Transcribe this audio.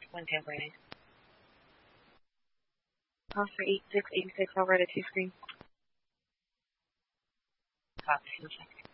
Wind Tampa Bay. Oscar 8686 over to 2 screen. Copy, 2 seconds.